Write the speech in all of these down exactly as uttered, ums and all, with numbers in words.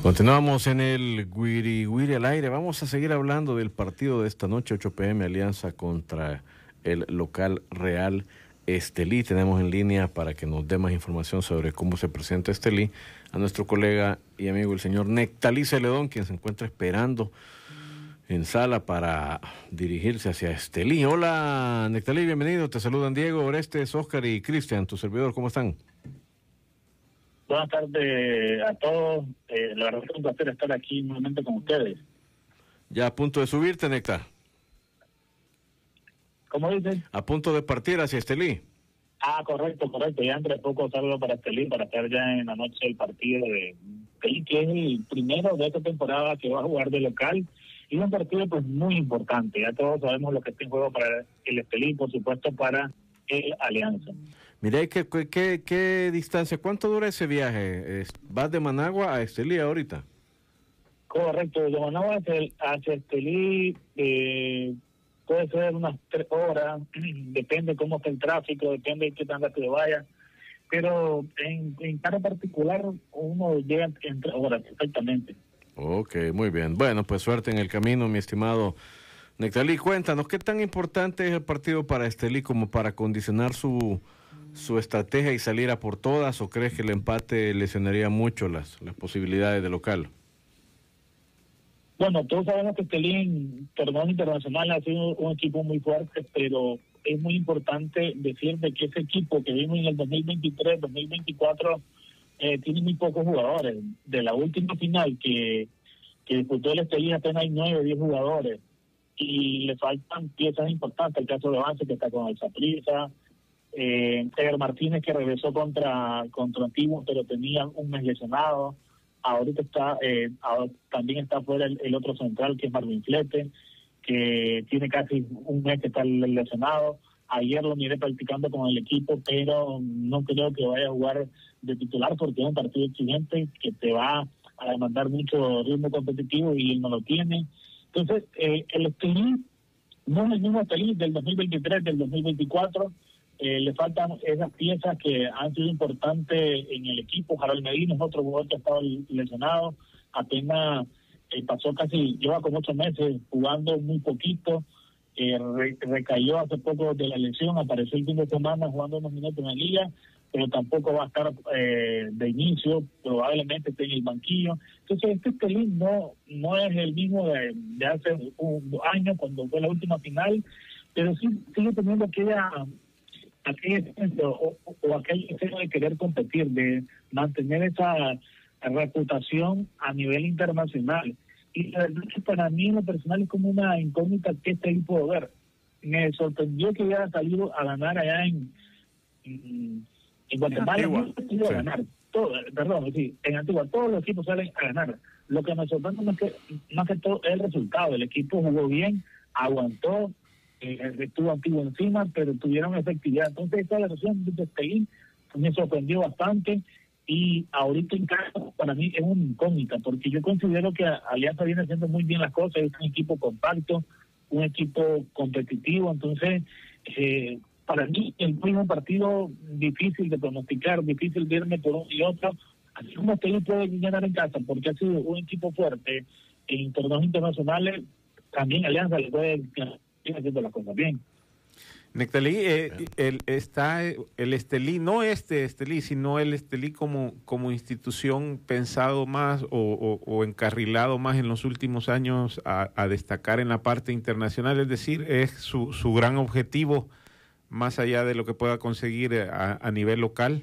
Continuamos en el Guiri Guiri al aire. Vamos a seguir hablando del partido de esta noche, ocho p m, Alianza contra el local Real Estelí. Tenemos en línea para que nos dé más información sobre cómo se presenta Estelí a nuestro colega y amigo el señor Nectalí Celedón, quien se encuentra esperando en sala para dirigirse hacia Estelí. Hola Nectalí, bienvenido. Te saludan Diego, Orestes, Oscar y Cristian, tu servidor. ¿Cómo están? Buenas tardes a todos. Eh, la verdad es un placer estar aquí nuevamente con ustedes. Ya a punto de subirte, Nectar. ¿Cómo dicen? A punto de partir hacia Estelí. Ah, correcto, correcto. Ya entre poco salgo para Estelí para estar ya en la noche el partido de Estelí, que es el primero de esta temporada que va a jugar de local. Y un partido pues muy importante. Ya todos sabemos lo que está en juego para el Estelí, por supuesto para el Alianza. Mira, ¿qué, qué, qué distancia? ¿Cuánto dura ese viaje? ¿Vas de Managua a Estelí ahorita? Correcto, de Managua hacia, hacia Estelí eh, puede ser unas tres horas, depende cómo está el tráfico, depende de qué tan rápido vaya, pero en, en cada particular uno llega en tres horas perfectamente. Ok, muy bien. Bueno, pues suerte en el camino, mi estimado Nectalí. Cuéntanos, ¿qué tan importante es el partido para Estelí como para condicionar su... su estrategia y salir a por todas, o crees que el empate lesionaría mucho las, las posibilidades de local? Bueno, todos sabemos que Estelí en torneos internacionales ha sido un equipo muy fuerte, pero es muy importante decir de que ese equipo que vimos en el dos mil veintitrés, dos mil veinticuatro eh, tiene muy pocos jugadores. De la última final que, que disputó el Estelí apenas hay nueve o diez jugadores y le faltan piezas importantes. El caso de Avance, que está con el Saprissa, Eh, Ever Martínez, que regresó contra contra Antiguo, pero tenía un mes lesionado. Ahorita está eh, ahora también está fuera el, el otro central, que es Marvin Flete, que tiene casi un mes que está lesionado. Ayer lo miré practicando con el equipo, pero no creo que vaya a jugar de titular porque es un partido exigente que te va a demandar mucho ritmo competitivo y él no lo tiene. Entonces, eh, el Estelí no es el mismo Estelí del dos mil veintitrés, del dos mil veinticuatro. Eh, le faltan esas piezas que han sido importantes en el equipo. Harold Medina es otro jugador que ha estado lesionado, apenas eh, pasó casi, lleva como ocho meses jugando muy poquito, eh, re, recayó hace poco de la lesión, apareció el fin de semana jugando unos minutos en la liga, pero tampoco va a estar eh, de inicio, probablemente esté en el banquillo. Entonces este Estelí no, no es el mismo de, de hace un año cuando fue la última final, pero sí sigue teniendo aquella aquel o, o aquel deseo de querer competir, de mantener esa reputación a nivel internacional. Y la verdad que para mí en lo personal es como una incógnita que este ahí puedo ver. Me sorprendió que hubiera salido a ganar allá en, en, en Guatemala. No sí. a ganar. Todo, perdón, sí, en Antigua todos los equipos salen a ganar. Lo que me sorprende más que, más que todo es el resultado. El equipo jugó bien, aguantó, Eh, estuvo Antiguo encima, pero tuvieron efectividad. Entonces esta versión de Estelí me sorprendió bastante y ahorita en casa para mí es una incógnita, porque yo considero que Alianza viene haciendo muy bien las cosas, es un equipo compacto, un equipo competitivo. Entonces eh, para mí el mismo partido difícil de pronosticar, difícil de irme por uno y otro, así como Estelí puede ganar en casa porque ha sido un equipo fuerte en torneos internacionales, también Alianza le puede haciendo las cosas bien. Nectalí, eh, el, está el Estelí, no este Estelí, sino el Estelí como, como institución pensado más o, o, o encarrilado más en los últimos años a, a destacar en la parte internacional, es decir, es su, su gran objetivo más allá de lo que pueda conseguir a, a nivel local.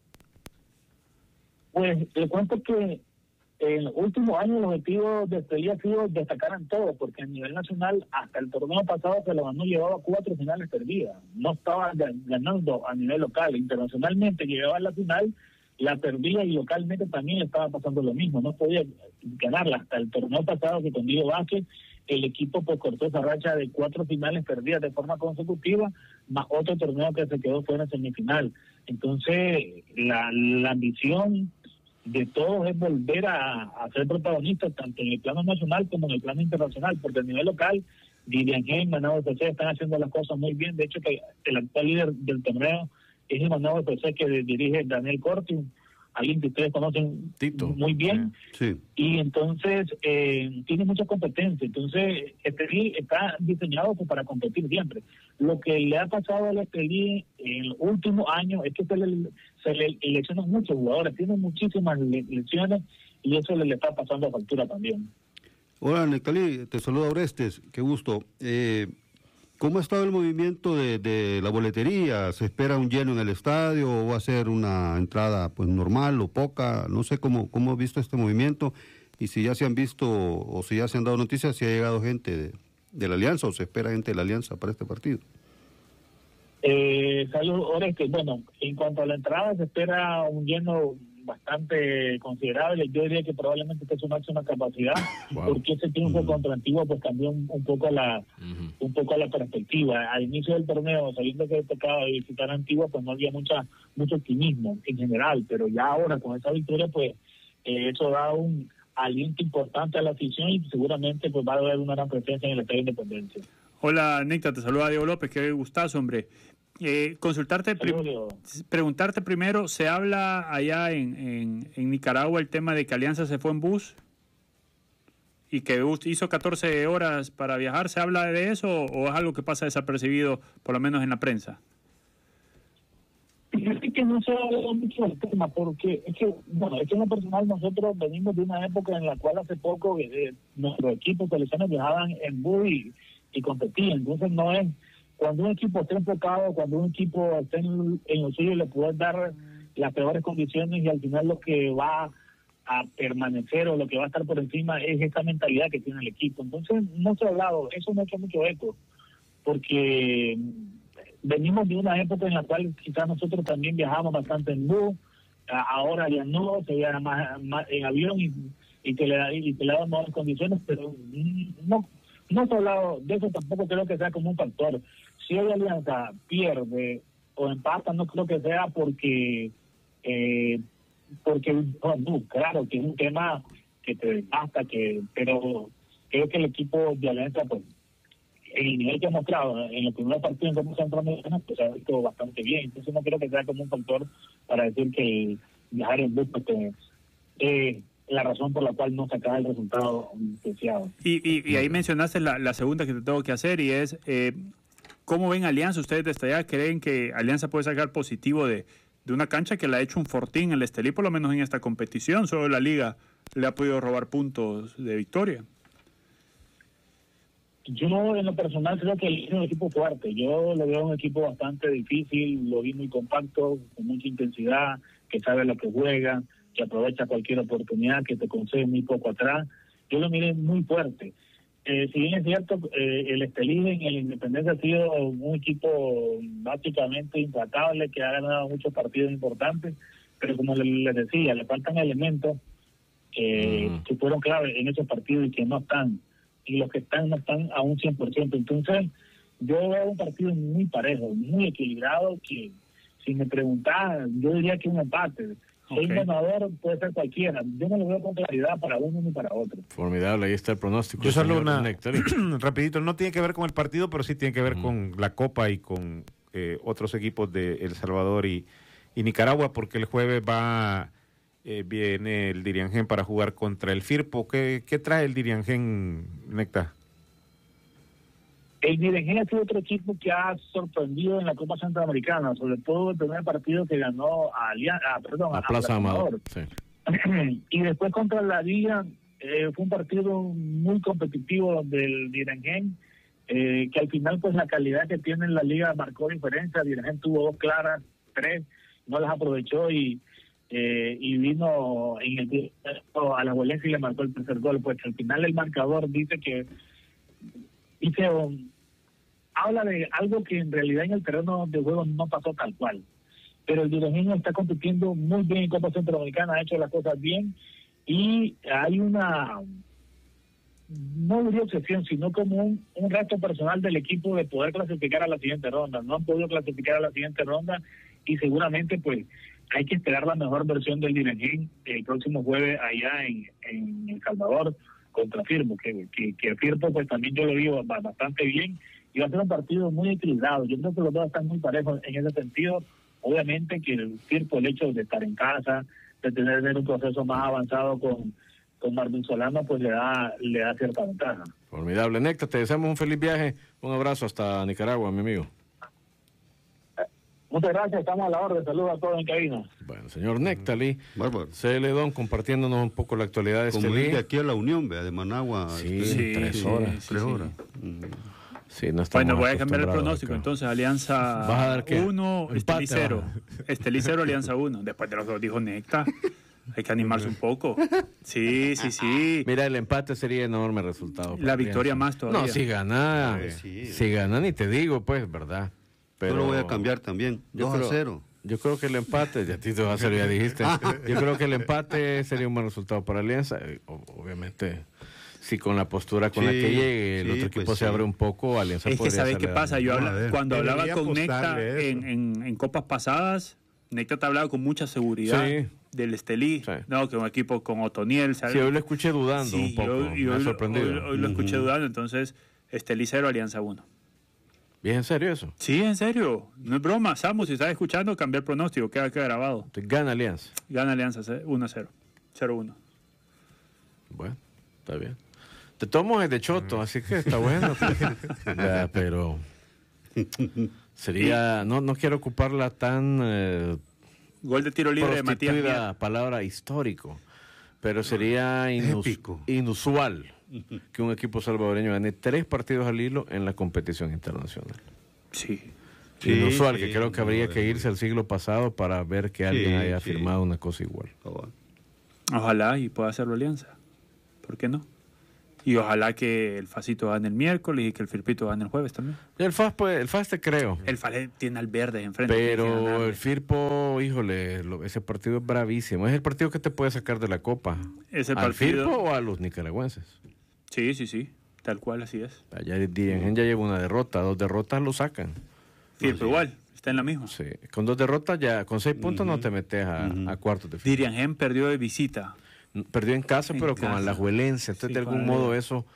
Pues le cuento que en los últimos años el objetivo de Estelí ha sido destacar en todo, porque a nivel nacional hasta el torneo pasado se lo ganó, llevaba cuatro finales perdidas, no estaba ganando a nivel local. Internacionalmente llegaba a la final, la perdía, y localmente también estaba pasando lo mismo, no podía ganarla. Hasta el torneo pasado, que con Diego Vázquez el equipo pues cortó esa racha de cuatro finales perdidas de forma consecutiva, más otro torneo que se quedó fuera en semifinal. Entonces la, la ambición de todos es volver a, a ser protagonistas tanto en el plano nacional como en el plano internacional, porque a nivel local Vivian Gen, Managua F C están haciendo las cosas muy bien. De hecho, que el actual líder del torneo es el Managua F C que dirige Daniel Corti, alguien que ustedes conocen Tito. muy bien, Sí. y entonces eh, tiene mucha competencia. Entonces Estelí está diseñado pues, para competir siempre. Lo que le ha pasado al Estelí en los últimos años es que se le, se le lesionan muchos jugadores, tiene muchísimas le- lesiones y eso le, le está pasando a factura también. Hola, Nectalí, te saluda Orestes, qué gusto. Eh, ¿Cómo ha estado el movimiento de, de la boletería? ¿Se espera un lleno en el estadio o va a ser una entrada pues normal o poca? No sé cómo, cómo has visto este movimiento y si ya se han visto o si ya se han dado noticias, si ha llegado gente de, de la Alianza o se espera gente de la Alianza para este partido. Eh, salud, Orestes. Bueno, en cuanto a la entrada, se espera un lleno bastante considerable. Yo diría que probablemente esté su máxima capacidad, Wow. porque ese triunfo Mm. contra Antigua pues cambió un, un poco la Ujú. un poco la perspectiva. Al inicio del torneo, sabiendo que tocaba visitar Antigua, pues no había mucha mucho optimismo en general, pero ya ahora con esa victoria, pues eh, eso da un aliento importante a la afición y seguramente pues va a haber una gran presencia en el Estadio Independencia. Hola, Néctar, te saluda Diego López, qué gustazo, hombre. Eh, consultarte, prim- Saludos. preguntarte primero, ¿se habla allá en, en, en Nicaragua el tema de que Alianza se fue en bus y que us- hizo catorce horas para viajar? ¿Se habla de eso o es algo que pasa desapercibido, por lo menos en la prensa? Fíjate que no se ha hablado mucho del tema, porque es que, bueno, es que en lo personal nosotros venimos de una época en la cual hace poco eh, nuestros equipos selecciones viajaban en bus y, y competían. Entonces no es, cuando un equipo está enfocado, cuando un equipo está en, en lo suyo, le puedes dar las peores condiciones y al final lo que va a permanecer o lo que va a estar por encima es esa mentalidad que tiene el equipo. Entonces no se ha hablado, eso no ha hecho mucho eco, porque venimos de una época en la cual quizás nosotros también viajamos bastante en bus, a- ahora ya no, se viaja más, más en avión y, y te le da y te le dan mejores condiciones, pero mm, no no se ha hablado de eso, tampoco creo que sea como un factor. Si hoy Alianza pierde o empata, no creo que sea porque eh, porque bueno, claro que es un tema que te desgasta, que pero creo que el equipo de Alianza pues el nivel que ha mostrado en los primeros partidos en Copa Centroamericana pues se ha visto bastante bien. Entonces no creo que sea como un factor para decir que viajar en bus pues, que, eh, la razón por la cual no sacaba el resultado deseado. Y, y, y ahí mencionaste la, la segunda que te tengo que hacer y es, eh, ¿cómo ven Alianza? ¿Ustedes desde allá creen que Alianza puede sacar positivo de, de una cancha que le ha hecho un fortín el Estelí, por lo menos en esta competición? Solo la Liga le ha podido robar puntos de victoria. Yo en lo personal creo que es un equipo fuerte. Yo lo veo un equipo bastante difícil, lo vi muy compacto, con mucha intensidad, que sabe lo que juega, que aprovecha cualquier oportunidad, que te concede muy poco atrás. Yo lo miré muy fuerte. Eh, si bien es cierto, eh, el Estelí en el Independencia ha sido un equipo básicamente implacable, que ha ganado muchos partidos importantes, pero como les le decía, le faltan elementos eh, Mm. que fueron clave en esos partidos y que no están. Y los que están no están a un cien por ciento. Entonces, yo veo un partido muy parejo, muy equilibrado, que si me preguntas, yo diría que un empate. Si hay un Ok. ganador, puede ser cualquiera. Yo no lo veo con claridad para uno ni para otro. Formidable, ahí está el pronóstico. Yo solo señor una, Néctar. rapidito, no tiene que ver con el partido, pero sí tiene que ver Ujú. con la Copa y con eh, otros equipos de El Salvador y, y Nicaragua, porque el jueves va eh, viene el Diriangén para jugar contra el Firpo. ¿Qué, qué trae el Diriangén, Néctar? El Diriangén ha sido otro equipo que ha sorprendido en la Copa Centroamericana, sobre todo el primer partido que ganó a Alianza, perdón, A Plaza Amador. Sí. y después contra la Liga eh, fue un partido muy competitivo del Diriangén, eh, que al final pues la calidad que tiene en la Liga marcó diferencia. El Diriangén tuvo dos claras, tres, no las aprovechó y eh, y vino en el a la Valencia y le marcó el tercer gol. Pues al final el marcador dice que dice um, habla de algo que en realidad en el terreno de juego no pasó tal cual. Pero el Diriangén está compitiendo muy bien en Copa Centroamericana, ha hecho las cosas bien y hay una, no diría obsesión, sino como un, un reto personal del equipo de poder clasificar a la siguiente ronda. No han podido clasificar a la siguiente ronda y seguramente pues hay que esperar la mejor versión del Diriangén el próximo jueves allá en, en El Salvador contra Firpo, que, que, que Firpo pues también yo lo digo bastante bien y va a ser un partido muy equilibrado. Yo creo que los dos están muy parejos en ese sentido. Obviamente que el Firpo, el hecho de estar en casa, de tener un proceso más avanzado con, con Marvin Solano, pues le da, le da cierta ventaja. Formidable. Néctar, te deseamos un feliz viaje. Un abrazo hasta Nicaragua, mi amigo. Muchas gracias, estamos a la orden. Saludos a todos en cabina. Bueno, señor Nectalí, Bárbaro. C L Don compartiéndonos un poco la actualidad de Como este ir de día. aquí a la Unión, vea, de Managua. Sí, este, tres horas. tres sí. horas. Mm. Sí, no estamos Bueno, voy a cambiar el acostumbrados pronóstico. acá. Entonces, Alianza ¿Vas a dar qué? uno, Empate, Estelí cero. va. Estelí cero, Alianza uno. Después de lo que dijo Necta, hay que animarse un poco. Sí, sí, sí. Mira, el empate sería enorme resultado. para La victoria Alianza. más todavía. No, si gana, Sí. si gana ni te digo, pues, ¿verdad? Pero Yo lo voy a cambiar también. Yo dos creo- a cero. Yo creo que el empate, ya a ti dos a cero ya dijiste. Yo creo que el empate sería un buen resultado para Alianza. Eh, o- Obviamente, si con la postura con la Sí, que llegue el sí, otro equipo pues se sí. abre un poco, Alianza Es que podría ¿sabes qué salir pasa? Yo adelante. habla- a ver, cuando hablaba debería con Necta apostarle en, eso. en, en copas pasadas, Necta te hablaba con mucha seguridad Sí. del Estelí. Sí. No, que un equipo con Otoniel. ¿sabes? Sí, hoy lo escuché dudando Sí, un poco. yo- yo Me ha lo- sorprendido. Hoy, hoy lo escuché dudando, entonces Estelí cero, Alianza uno. ¿Bien en serio eso? Sí, en serio. No es broma. Samu, si estás escuchando, cambia el pronóstico. Queda, queda grabado. Entonces, gana Alianza. Gana Alianza uno a cero. cero uno. Bueno, está bien. Te tomo es de choto, así que está bueno. Ya, pero sería, no, no quiero ocuparla tan eh, Gol de tiro libre de Matías prostituida Mier. palabra histórico, pero sería inus- Épico. inusual que un equipo salvadoreño gane tres partidos al hilo en la competición internacional. Sí. Sí, Inusual, sí, que creo que no, habría eh, que irse al siglo pasado para ver que alguien Sí, haya sí. firmado una cosa igual. Cabal. Ojalá y pueda hacerlo Alianza. ¿Por qué no? Y ojalá que el Facito gane el miércoles y que el Firpito gane el jueves también. Y el F A S, pues, el F A S te creo. El Fale tiene al verde enfrente. tiene que Pero ganarle. el Firpo, híjole, lo- ese partido es bravísimo. Es el partido que te puede sacar de la Copa. Es el ¿Al partido- Firpo o a los nicaragüenses? Sí, sí, sí. Tal cual, así es. Allá Dirigen ya lleva una derrota, dos derrotas lo sacan. Firpo igual, está en la misma. Sí. Con dos derrotas ya, con seis puntos no te metes a, a cuartos de final. Dirian Gen perdió de visita. Perdió en casa, En pero con casa. Alajuelense. Entonces, Sí, de algún con modo Alajuelense. eso...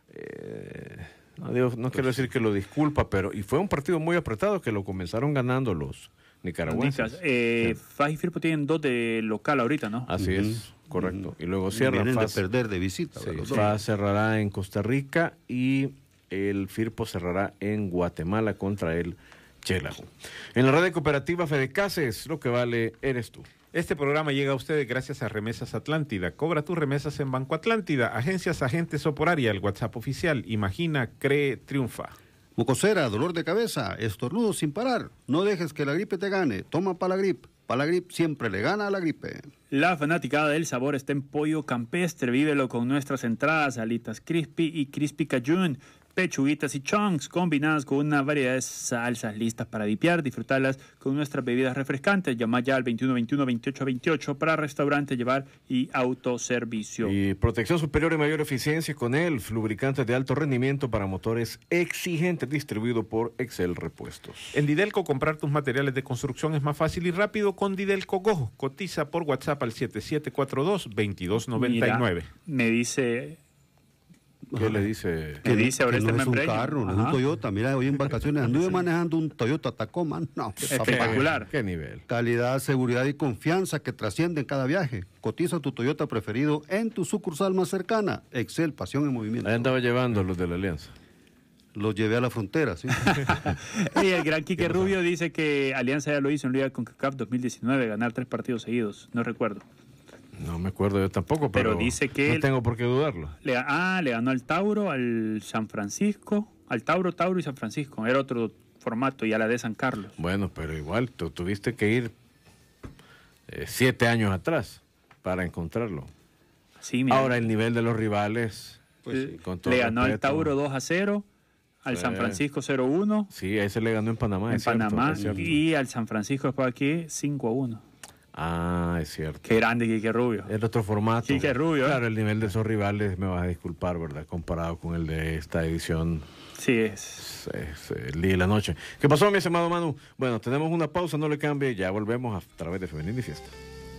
eh, no, digo- no quiero decir que lo disculpa, pero... Y fue un partido muy apretado que lo comenzaron ganando los nicaragüenses. Eh, F A S y Firpo tienen dos de local ahorita, ¿no? Así es, correcto. Y luego cierra Vienen F A de S. perder de visita. Sí, ¿verdad? Los dos. F A S cerrará en Costa Rica y el Firpo cerrará en Guatemala contra el Chélago. En la red de cooperativa Fedecases, lo que vale eres tú. Este programa llega a ustedes gracias a Remesas Atlántida. Cobra tus remesas en Banco Atlántida. Agencias Agentes o por área, el WhatsApp oficial. Imagina, cree, triunfa. Mucosera, dolor de cabeza, estornudo sin parar. No dejes que la gripe te gane. Toma Palagrip. Palagrip siempre le gana a la gripe. La fanaticada del sabor está en Pollo Campestre. Vívelo con nuestras entradas, alitas crispy y crispy cajun, pechuguitas y chunks combinadas con una variedad de salsas listas para dipear. Disfrutarlas con nuestras bebidas refrescantes. Llama ya al veintiuno veintiuno veintiocho veintiocho para restaurante, llevar y autoservicio. Y protección superior y mayor eficiencia con ELF, lubricantes de alto rendimiento para motores exigentes, distribuido por Excel Repuestos. En Didelco, comprar tus materiales de construcción es más fácil y rápido con Didelco Go. Cotiza por WhatsApp al siete siete cuatro dos, dos dos nueve nueve. Mira, me dice... ¿Qué le dice? Me dice ahora que este no es un membreño. carro, no es un Ajá. Toyota. Mira, hoy en vacaciones anduve manejando un Toyota Tacoma. No, Espectacular. ¿Qué nivel? calidad, seguridad y confianza que trascienden cada viaje. Cotiza tu Toyota preferido en tu sucursal más cercana. Excel, pasión en movimiento. Ahí andaba llevando los de la Alianza. Los llevé a la frontera, sí. Y el gran Quique Rubio dice que Alianza ya lo hizo en Liga CONCACAF dos mil diecinueve, ganar tres partidos seguidos. No recuerdo. No me acuerdo yo tampoco, pero, Pero dice que no él- tengo por qué dudarlo. Le, ah, le ganó al Tauro, al San Francisco, al Tauro, Tauro y San Francisco. Era otro formato y a la de San Carlos. Bueno, pero igual, tú tuviste que ir eh, siete años atrás para encontrarlo. Sí, mira, Ahora, el nivel de los rivales, pues, sí, con todo le ganó al respeto. Tauro dos a cero, al Sí. San Francisco cero a uno, Sí, a ese le ganó en Panamá. en es cierto, Panamá, es cierto. y al San Francisco después aquí cinco a uno. Ah, es cierto. Qué grande Quique Rubio. Es otro formato. Quique Rubio, ¿eh? Claro, el nivel de esos rivales, me vas a disculpar, ¿verdad? Comparado con el de esta edición, Sí, es. es, es el día y la noche. ¿Qué pasó, mi estimado Manu? Bueno, tenemos una pausa, no le cambie, ya volvemos a través de Femenil y Fiesta.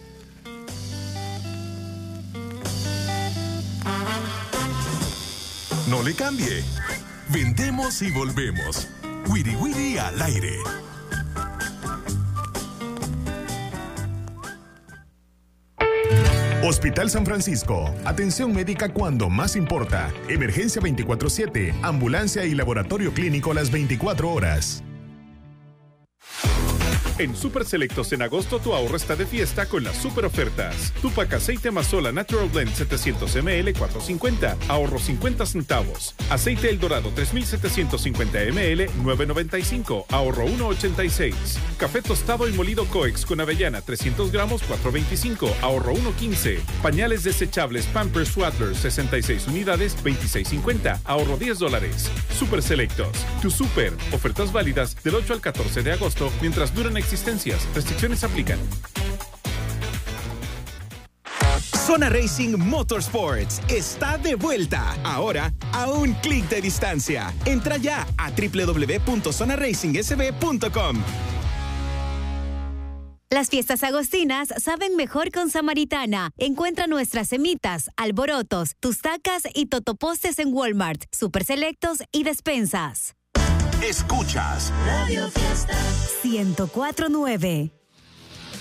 No le cambie. Vendemos y volvemos. Wiri Wiri al aire. Hospital San Francisco. Atención médica cuando más importa. Emergencia veinticuatro siete. Ambulancia y laboratorio clínico las veinticuatro horas. En Super Selectos en agosto tu ahorro está de fiesta con las super ofertas. Tupac aceite Mazola Natural Blend setecientos mililitros cuatro cincuenta, ahorro cincuenta centavos. Aceite El Dorado tres mil setecientos cincuenta mililitros nueve noventa y cinco, ahorro uno ochenta y seis. Café tostado y molido Coex con avellana trescientos gramos cuatro veinticinco, ahorro uno quince. Pañales desechables Pampers Swaddler sesenta y seis unidades veintiséis cincuenta, ahorro diez dólares. Super Selectos, tu super. Ofertas válidas del ocho al catorce de agosto mientras duran existencias. Restricciones aplican. Zona Racing Motorsports está de vuelta. Ahora a un clic de distancia. Entra ya a doble u doble u doble u punto zona racing s b punto com. Las fiestas agostinas saben mejor con Samaritana. Encuentra nuestras semitas, alborotos, tustacas y totopostes en Walmart, Super Selectos y despensas. Escuchas Radio Fiesta ciento cuatro punto nueve.